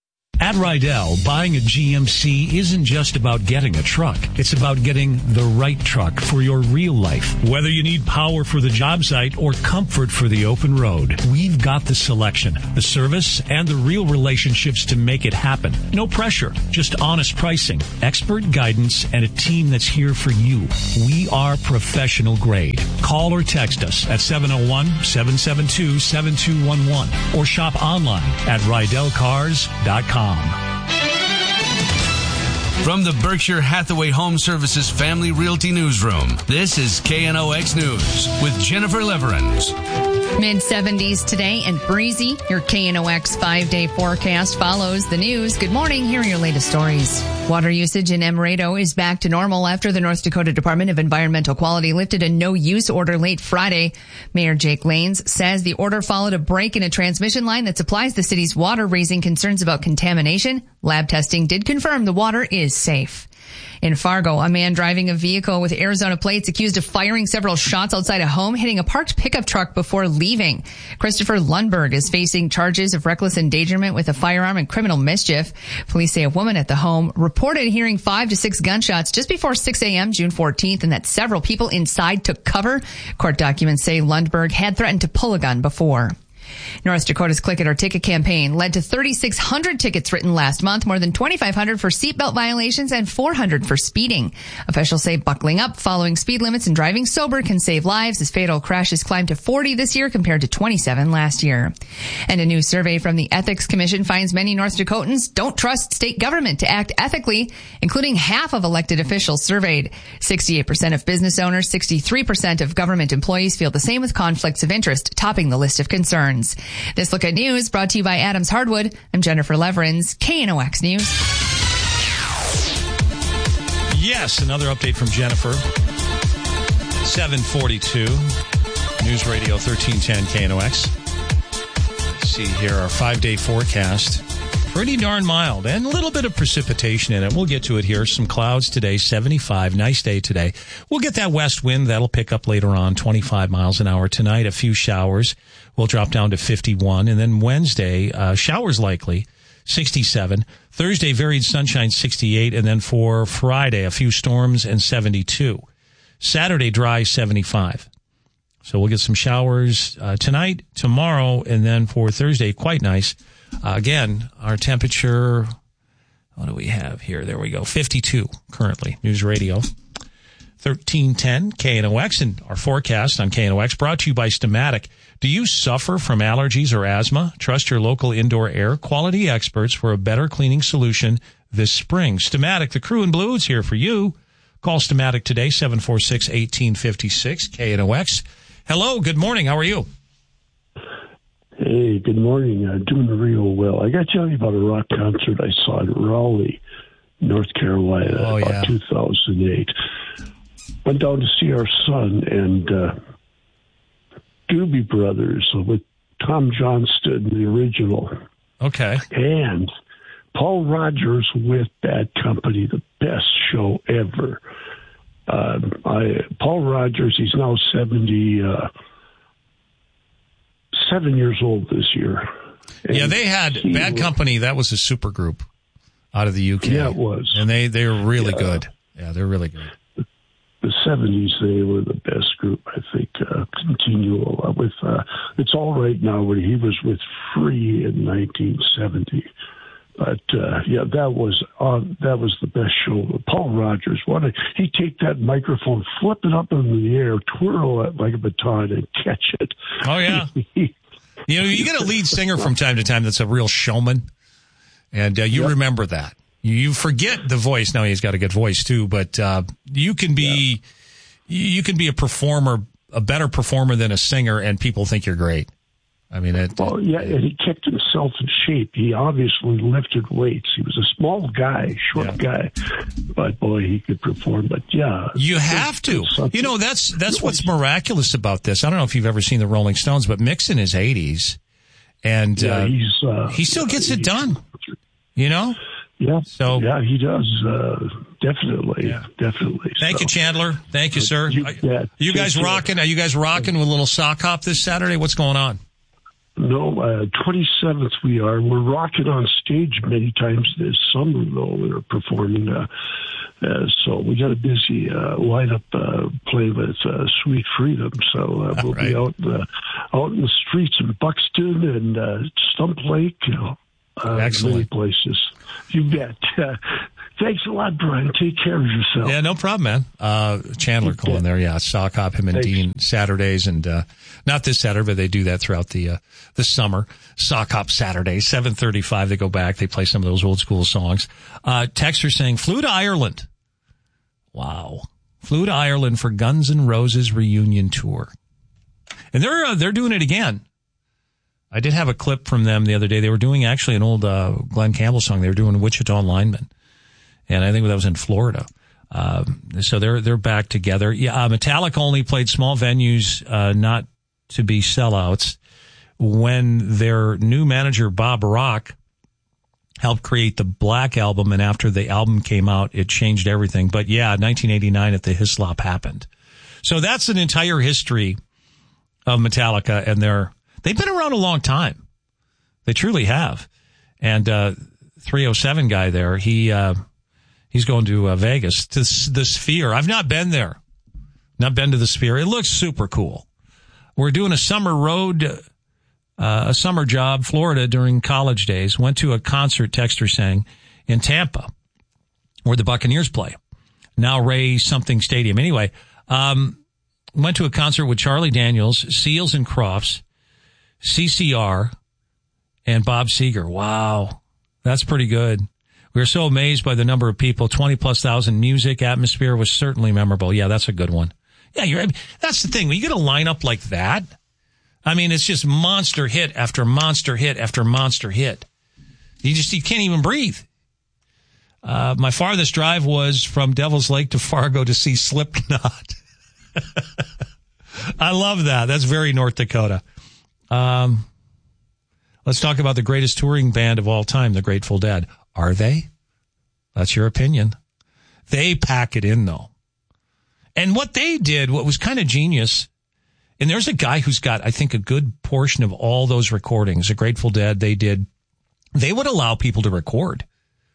At Rydell, buying a G M C isn't just about getting a truck. It's about getting the right truck for your real life. Whether you need power for the job site or comfort for the open road, we've got the selection, the service, and the real relationships to make it happen. No pressure, just honest pricing, expert guidance, and a team that's here for you. We are professional grade. Call or text us at seven oh one, seven seven two, seven two one one or shop online at rydell cars dot com. From the Berkshire Hathaway Home Services Family Realty Newsroom, this is K N O X News with Jennifer Leverins. Mid seventies today and breezy. Your K N O X five-day forecast follows the news. Good morning. Here are your latest stories. Water usage in Emerado is back to normal after the North Dakota Department of Environmental Quality lifted a no-use order late Friday. Mayor Jake Lanes says the order followed a break in a transmission line that supplies the city's water, raising concerns about contamination. Lab testing did confirm the water is safe. In Fargo, a man driving a vehicle with Arizona plates accused of firing several shots outside a home, hitting a parked pickup truck before leaving. Christopher Lundberg is facing charges of reckless endangerment with a firearm and criminal mischief. Police say a woman at the home reported hearing five to six gunshots just before six a.m. June fourteenth and that several people inside took cover. Court documents say Lundberg had threatened to pull a gun before. North Dakota's Click It or Ticket campaign led to thirty-six hundred tickets written last month, more than twenty-five hundred for seatbelt violations and four hundred for speeding. Officials say buckling up, following speed limits, and driving sober can save lives as fatal crashes climbed to forty this year compared to twenty-seven last year. And a new survey from the Ethics Commission finds many North Dakotans don't trust state government to act ethically, including half of elected officials surveyed. sixty-eight percent of business owners, sixty-three percent of government employees feel the same with conflicts of interest, topping the list of concerns. This Look at News brought to you by Adams Hardwood. I'm Jennifer Leverins, K N O X News. Yes, another update from Jennifer. seven forty-two, News Radio thirteen ten K N O X. Let's see here, our five-day forecast. Pretty darn mild and a little bit of precipitation in it. We'll get to it here. Some clouds today, seventy-five. Nice day today. We'll get that west wind. That'll pick up later on, twenty-five miles an hour tonight. A few showers. We'll drop down to fifty-one. And then Wednesday, uh, showers likely, sixty-seven. Thursday, varied sunshine, sixty-eight. And then for Friday, a few storms and seventy-two. Saturday, dry, seventy-five. So we'll get some showers uh, tonight, tomorrow, and then for Thursday, quite nice. Uh, again, our temperature, what do we have here? There we go, fifty-two currently. News Radio thirteen ten K N O X, and our forecast on K N O X brought to you by Stamatic. Do you suffer from allergies or asthma? Trust your local indoor air quality experts for a better cleaning solution this spring. Stamatic, the crew in blue is here for you. Call Stamatic today, seven four six, one eight five six, K N O X. Hello, good morning. How are you? Hey, good morning. Uh, doing real well. I got to tell you about a rock concert I saw in Raleigh, North Carolina, oh, about yeah. two thousand eight. Went down to see our son and uh, Doobie Brothers with Tom Johnston, the original. Okay. And Paul Rogers with Bad Company, the best show ever. Uh, I, Paul Rogers, he's now seventy. Uh, Seven years old this year. And yeah, they had Bad was, Company. That was a super group out of the U K. Yeah, it was. And they, they were really yeah. good. Yeah, they're really good. The, the seventies, they were the best group, I think. Uh, continual uh, with, uh, it's all right now where he was with Free in nineteen seventy. But, uh, yeah, that was, uh, that was the best show. Paul Rogers, what a, he'd take that microphone, flip it up in the air, twirl it like a baton and catch it. Oh, yeah. You know, you get a lead singer from time to time that's a real showman, and uh, you yep. remember that. You forget the voice. Now he's got a good voice too, but uh, you can be yeah. you can be a performer, a better performer than a singer, and people think you're great. I mean, it, well, yeah, and he kept himself in shape. He obviously lifted weights. He was a small guy, short yeah. guy, but boy, he could perform. But yeah, you have to. You know, that's that's what's miraculous about this. I don't know if you've ever seen the Rolling Stones, but Mick's in his eighties, and yeah, uh, he's uh, he still gets it done. You know. Yeah. So yeah, he does. Uh, definitely, yeah. definitely. Thank so, you, Chandler. Thank you, sir. You, yeah, are you guys rocking? Are you guys rocking with a little sock hop this Saturday? What's going on? No, uh, twenty-seventh we are. We're rocking on stage many times this summer, though. We're performing. Uh, uh, so we got a busy uh, lineup uh, playing with uh, Sweet Freedom. So uh, we'll right. be out, uh, out in the streets in Buxton and uh, Stump Lake, you know, uh, many places. You bet. Uh, Thanks a lot, Brian. Take care of yourself. Yeah, no problem, man. Uh, Chandler calling there. Yeah, Sock Hop, him and Thanks. Dean Saturdays, and uh, not this Saturday, but they do that throughout the uh, the summer. Sock Hop Saturday, seven thirty-five. They go back. They play some of those old school songs. Uh, Texter saying, flew to Ireland. Wow. Flew to Ireland for Guns N' Roses reunion tour. And they're uh, they're doing it again. I did have a clip from them the other day. They were doing actually an old uh, Glenn Campbell song. They were doing Wichita Lineman. And I think that was in Florida. Um, so they're they're back together. Yeah, uh, Metallica only played small venues, uh, not to be sellouts. When their new manager, Bob Rock, helped create the Black Album, and after the album came out, it changed everything. But yeah, nineteen eighty-nine at the Hislop happened. So that's an entire history of Metallica, and they're, they've been around a long time. They truly have. And uh, three oh seven guy there, he... Uh, He's going to uh, Vegas, to the Sphere. I've not been there. Not been to the Sphere. It looks super cool. We're doing a summer road, uh, a summer job, Florida, during college days. Went to a concert, Texter sang, in Tampa, where the Buccaneers play. Now Ray something Stadium. Anyway, um, went to a concert with Charlie Daniels, Seals and Crofts, C C R, and Bob Seger. Wow. That's pretty good. We were so amazed by the number of people. twenty plus thousand. Music atmosphere was certainly memorable. Yeah, that's a good one. Yeah, you're, I mean, that's the thing. When you get a lineup like that, I mean, it's just monster hit after monster hit after monster hit. You just, you can't even breathe. Uh, my farthest drive was from Devil's Lake to Fargo to see Slipknot. I love that. That's very North Dakota. Um, let's talk about the greatest touring band of all time, the Grateful Dead. Are they? That's your opinion. They pack it in, though. And what they did, what was kind of genius, and there's a guy who's got, I think, a good portion of all those recordings, the Grateful Dead, they did, they would allow people to record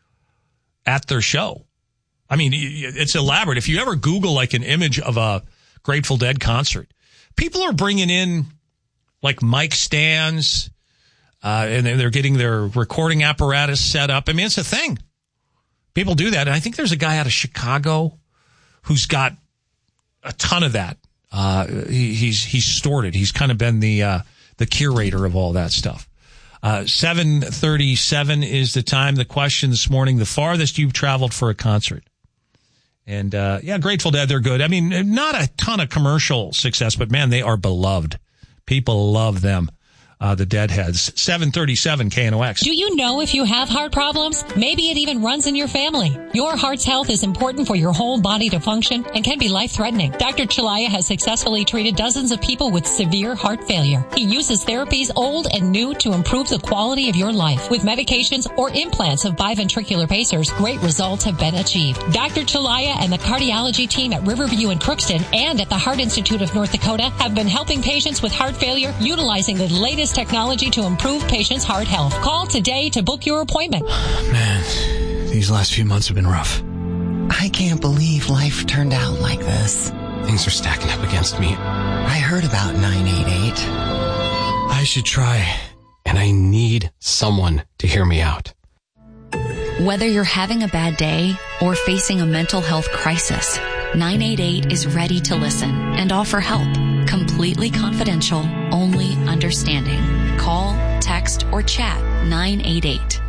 at their show. I mean, it's elaborate. If you ever Google, like, an image of a Grateful Dead concert, people are bringing in, like, mic stands, Uh, and they're getting their recording apparatus set up. I mean, it's a thing. People do that. And I think there's a guy out of Chicago who's got a ton of that. Uh, he, he's, he's stored it. He's kind of been the, uh, the curator of all that stuff. Uh, seven thirty-seven is the time. The question this morning, the farthest you've traveled for a concert. And, uh, yeah, Grateful Dead, they're good. I mean, not a ton of commercial success, but man, they are beloved. People love them. Uh, the Deadheads. seven thirty-seven K N O X. Do you know if you have heart problems? Maybe it even runs in your family. Your heart's health is important for your whole body to function and can be life-threatening. Doctor Chalaya has successfully treated dozens of people with severe heart failure. He uses therapies old and new to improve the quality of your life. With medications or implants of biventricular pacers, great results have been achieved. Doctor Chalaya and the cardiology team at Riverview in Crookston and at the Heart Institute of North Dakota have been helping patients with heart failure utilizing the latest technology to improve patients' heart health. Call today to book your appointment. Man, these last few months have been rough. I can't believe life turned out like this. Things are stacking up against me. I heard about nine eight eight. I should try, and I need someone to hear me out. Whether you're having a bad day or facing a mental health crisis, nine eight eight is ready to listen and offer help. Completely confidential, only understanding. Call, text, or chat nine eight eight.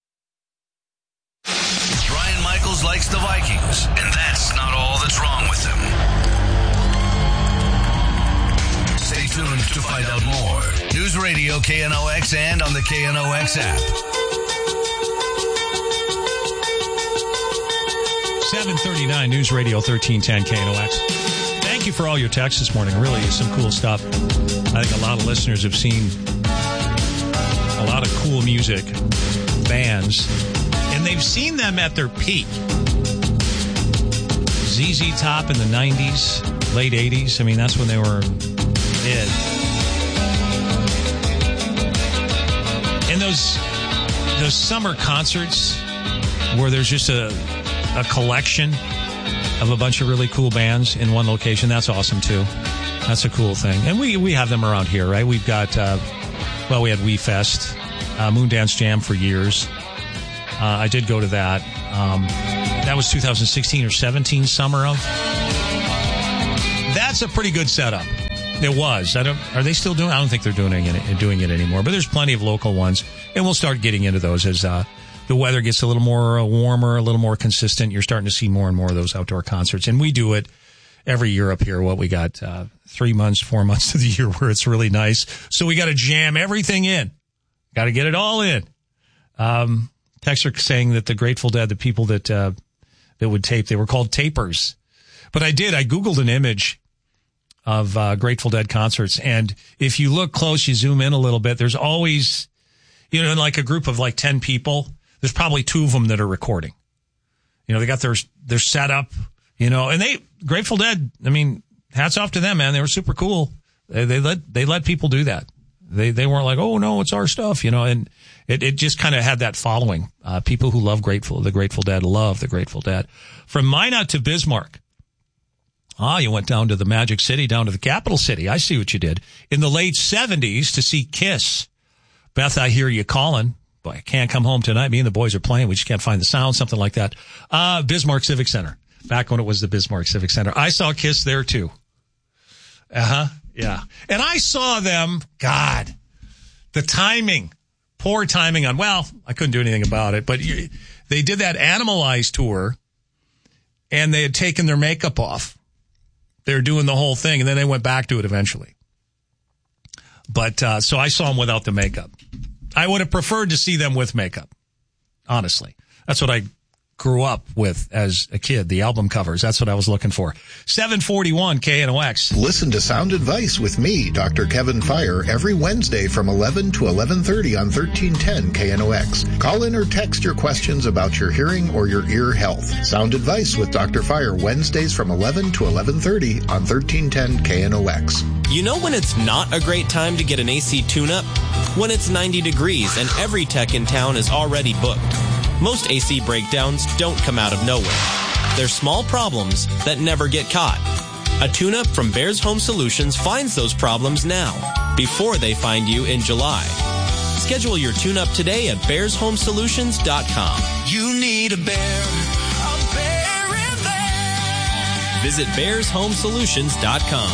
Brian Michaels likes the Vikings, and that's not all that's wrong with them. Stay tuned to find out more. News Radio K N O X and on the K N O X app. seven thirty-nine News Radio thirteen ten K N O X. Thank you for all your texts this morning. Really is some cool stuff. I think a lot of listeners have seen a lot of cool music, bands, and they've seen them at their peak. Z Z Top in the nineties, late eighties. I mean, that's when they were big. And those those summer concerts where there's just a a collection of a bunch of really cool bands in one location, that's awesome too. That's a cool thing. And we, we have them around here, right? We've got, uh, well, we had Wee Fest, uh, Moondance Jam for years. Uh, I did go to that. Um, that was two thousand sixteen or seventeen summer of. That's a pretty good setup. It was. I don't. Are they still doing? I don't think they're doing it doing it anymore. But there's plenty of local ones, and we'll start getting into those as uh, the weather gets a little more uh, warmer, a little more consistent. You're starting to see more and more of those outdoor concerts, and we do it every year up here. What we got uh, three months, four months of the year where it's really nice. So we got to jam everything in. Got to get it all in. Um, Texter saying that the Grateful Dead, the people that uh, that would tape, they were called tapers. But I did. I Googled an image of uh, Grateful Dead concerts. And if you look close, you zoom in a little bit, there's always, you know, in like a group of like ten people, there's probably two of them that are recording. You know, they got their, their setup, you know, and they, Grateful Dead, I mean, hats off to them, man. They were super cool. They, they let, they let people do that. They, they weren't like, oh no, it's our stuff, you know, and it, it just kind of had that following. Uh, people who love Grateful, the Grateful Dead love the Grateful Dead. From Minot to Bismarck. Ah, you went down to the Magic City, down to the capital city. I see what you did. In the late seventies to see Kiss. Beth, I hear you calling. Boy, I can't come home tonight. Me and the boys are playing. We just can't find the sound, something like that. Uh, Bismarck Civic Center. Back when it was the Bismarck Civic Center. I saw Kiss there too. Uh-huh. Yeah. And I saw them, God, the timing, poor timing on, well, I couldn't do anything about it, but you, they did that Animalize tour and they had taken their makeup off. They were doing the whole thing, and then they went back to it eventually. But, uh, so I saw them without the makeup. I would have preferred to see them with makeup, honestly. That's what I grew up with as a kid, the album covers. That's what I was looking for. seven forty-one K N O X. Listen to Sound Advice with me, Doctor Kevin Fire, every Wednesday from eleven to eleven thirty on thirteen ten K N O X. Call in or text your questions about your hearing or your ear health. Sound Advice with Doctor Fire, Wednesdays from eleven to eleven thirty on thirteen ten K N O X. You know when it's not a great time to get an A C tune-up? When it's ninety degrees and every tech in town is already booked. Most A C breakdowns don't come out of nowhere. They're small problems that never get caught. A tune-up from Bears Home Solutions finds those problems now, before they find you in July. Schedule your tune-up today at bears home solutions dot com. You need a bear, a bear in there. Visit bears home solutions dot com.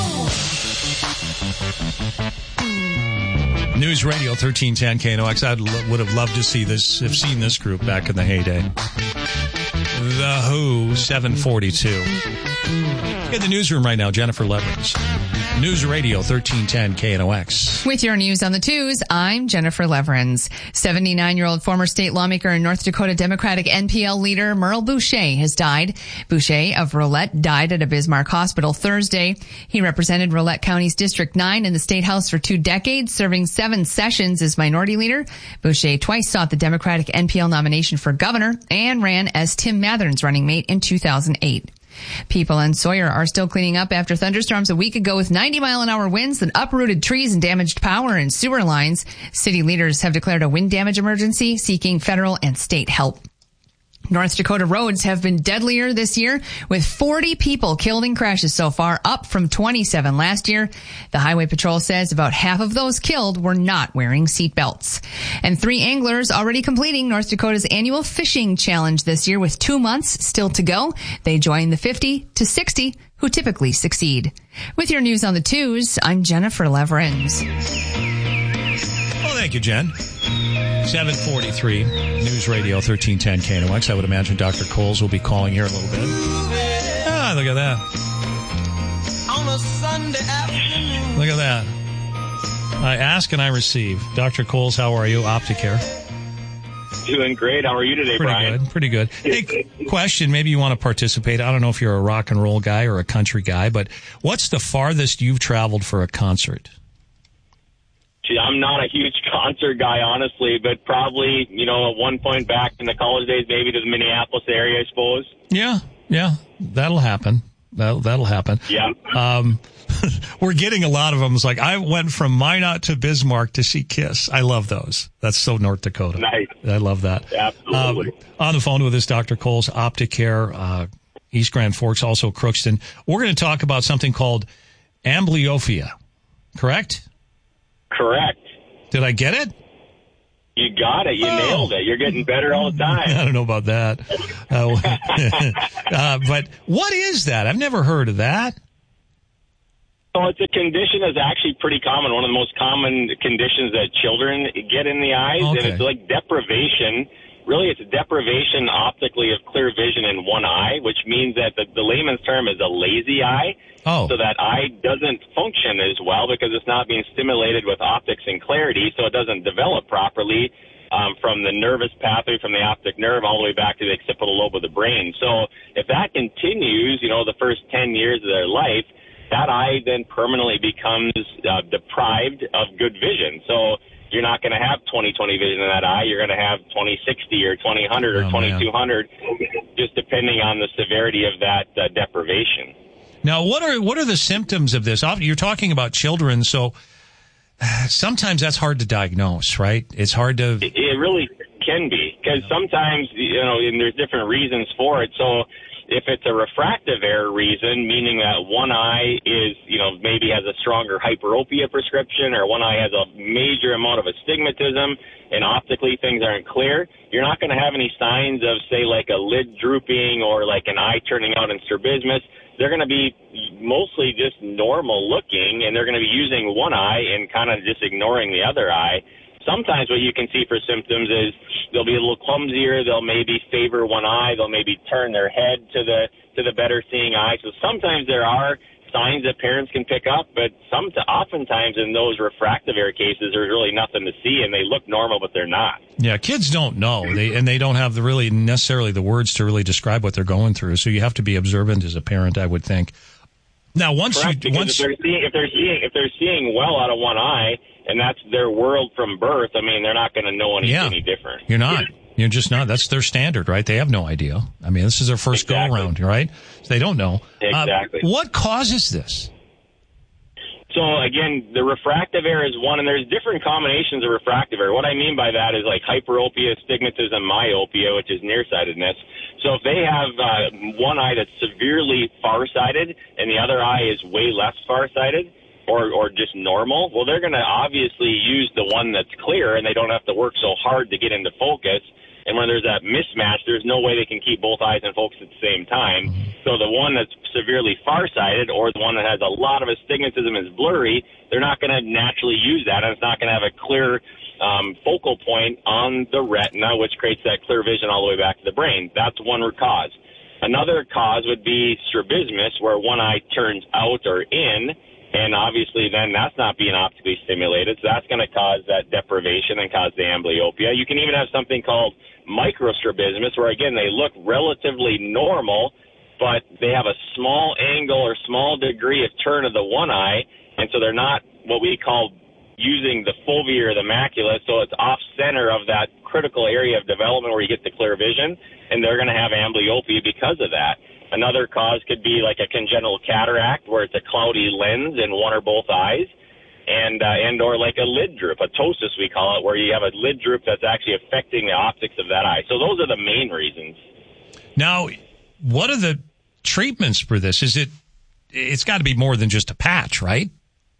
News Radio thirteen ten K N O X. I would have loved to see this, have seen this group back in the heyday. The Who, seven forty-two. In the newsroom right now, Jennifer Leverins. News Radio thirteen ten K N O X. With your news on the twos, I'm Jennifer Leverins. seventy-nine-year-old former state lawmaker and North Dakota Democratic N P L leader Merle Boucher has died. Boucher of Rolette died at a Bismarck hospital Thursday. He represented Rolette County's District nine in the State House for two decades, serving seven sessions as minority leader. Boucher twice sought the Democratic N P L nomination for governor and ran as Tim Mathern's running mate in two thousand eight. People in Sawyer are still cleaning up after thunderstorms a week ago with ninety mile an hour winds that uprooted trees and damaged power and sewer lines. City leaders have declared a wind damage emergency, seeking federal and state help. North Dakota roads have been deadlier this year, with forty people killed in crashes so far, up from twenty-seven last year. The Highway Patrol says about half of those killed were not wearing seatbelts. And three anglers already completing North Dakota's annual fishing challenge this year, with two months still to go. They join the fifty to sixty who typically succeed. With your news on the twos, I'm Jennifer Leverins. Well, thank you, Jen. seven forty-three, News Radio thirteen ten K N O X. I would imagine Doctor Coles will be calling here a little bit. Ah, look at that. On a Sunday afternoon. Look at that. I ask and I receive. Doctor Coles, how are you? Opticare. Doing great. How are you today, Pretty Brian? good. Pretty good. Hey, question. Maybe you want to participate. I don't know if you're a rock and roll guy or a country guy, but what's the farthest you've traveled for a concert? Gee, I'm not a huge concert guy, honestly, but probably, you know, at one point back in the college days, maybe to the Minneapolis area, I suppose. Yeah, yeah, that'll happen. That'll, that'll happen. Yeah. Um, we're getting a lot of them. It's like, I went from Minot to Bismarck to see Kiss. I love those. That's so North Dakota. Nice. I love that. Absolutely. Um, on the phone with us, Doctor Coles, Opticare, uh, East Grand Forks, also Crookston. We're going to talk about something called amblyopia, correct? Correct. Did I get it? You got it. You oh. nailed it. You're getting better all the time. I don't know about that. Uh, uh, but what is that? I've never heard of that. So it's a condition that's actually pretty common, one of the most common conditions that children get in the eyes, Okay. and it's like deprivation. Really, it's a deprivation optically of clear vision in one eye, which means that the, the layman's term is a lazy eye. Oh. So that eye doesn't function as well because it's not being stimulated with optics and clarity, so it doesn't develop properly um, from the nervous pathway, from the optic nerve, all the way back to the occipital lobe of the brain. So if that continues, you know, the first ten years of their life, that eye then permanently becomes uh, deprived of good vision. So you're not going to have twenty twenty vision in that eye. You're going to have twenty sixty or twenty hundred or oh, twenty-two hundred, just depending on the severity of that uh, deprivation. Now, what are what are the symptoms of this? You're talking about children, so sometimes that's hard to diagnose, right? It's hard to... It, it really can be, because sometimes, you know, and there's different reasons for it. So if it's a refractive error reason, meaning that one eye is, you know, maybe has a stronger hyperopia prescription, or one eye has a major amount of astigmatism, and optically things aren't clear, you're not going to have any signs of, say, like a lid drooping or like an eye turning out in strabismus. They're going to be mostly just normal looking, and they're going to be using one eye and kind of just ignoring the other eye. Sometimes what you can see for symptoms is they'll be a little clumsier. They'll maybe favor one eye. They'll maybe turn their head to the to the better seeing eye. So sometimes there are signs that parents can pick up, but some oftentimes in those refractive error cases, there's really nothing to see, and they look normal, but they're not. Yeah, kids don't know, they and they don't have the really necessarily the words to really describe what they're going through. So you have to be observant as a parent, I would think. Now, once Correct, you because once if they're seeing if they're seeing if they're seeing well out of one eye, and that's their world from birth, I mean, they're not going to know any, yeah, any different. You're not. You're just not. That's their standard, right? They have no idea. I mean, this is their first Exactly. go around, right? So they don't know. Exactly. Uh, what causes this? So again, the refractive error is one, and there's different combinations of refractive error. What I mean by that is like hyperopia, astigmatism, myopia, which is nearsightedness. So if they have uh, one eye that's severely farsighted and the other eye is way less farsighted, or or just normal, well, they're going to obviously use the one that's clear, and they don't have to work so hard to get into focus. And when there's that mismatch, there's no way they can keep both eyes in focus at the same time. So the one that's severely farsighted, or the one that has a lot of astigmatism is blurry, they're not going to naturally use that, and it's not going to have a clear um, focal point on the retina, which creates that clear vision all the way back to the brain. That's one cause. Another cause would be strabismus, where one eye turns out or in, and obviously then that's not being optically stimulated, so that's going to cause that deprivation and cause the amblyopia. You can even have something called microstrabismus, where again they look relatively normal, but they have a small angle or small degree of turn of the one eye, and so they're not what we call using the fovea or the macula, so it's off center of that critical area of development where you get the clear vision, and they're going to have amblyopia because of that. Another cause could be like a congenital cataract, where it's a cloudy lens in one or both eyes, and uh, and or like a lid droop, a ptosis we call it, where you have a lid droop that's actually affecting the optics of that eye. So those are the main reasons. Now, what are the treatments for this? Is it? It's got to be more than just a patch, right?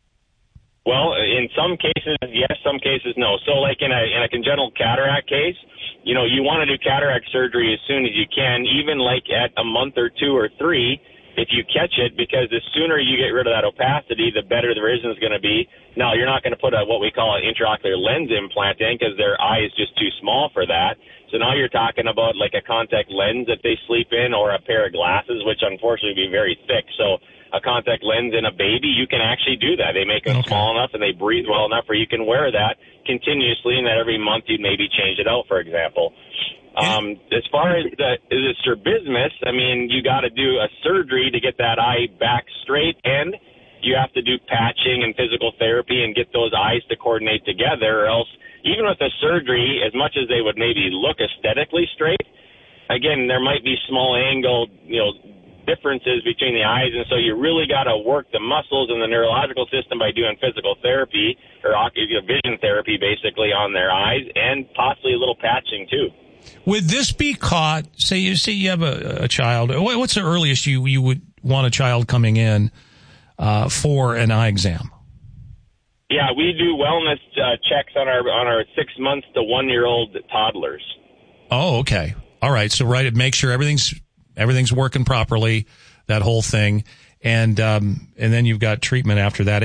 Well, in some cases, yes, some cases, no. So like in a in a congenital cataract case, you know, you want to do cataract surgery as soon as you can, even like at a month or two or three, if you catch it, because the sooner you get rid of that opacity, the better the vision is going to be. Now, you're not going to put a what we call an intraocular lens implant in, because their eye is just too small for that. So now you're talking about like a contact lens that they sleep in, or a pair of glasses, which unfortunately would be very thick. So a contact lens in a baby, you can actually do that. They make them okay. small enough and they breathe well enough where you can wear that continuously, and that every month you'd maybe change it out, for example. Um, as far as the, the strabismus, I mean, you got to do a surgery to get that eye back straight, and you have to do patching and physical therapy and get those eyes to coordinate together, or else even with the surgery, as much as they would maybe look aesthetically straight, again, there might be small angle, you know, differences between the eyes, and so you really got to work the muscles and the neurological system by doing physical therapy or vision therapy, basically, on their eyes, and possibly a little patching too. Would this be caught? Say you see you have a, a child. What's the earliest you you would want a child coming in uh, for an eye exam? Yeah, we do wellness uh, checks on our on our six months to one year old toddlers. Oh, okay. All right. So, right, make sure everything's everything's working properly, that whole thing, and um, and then you've got treatment after that.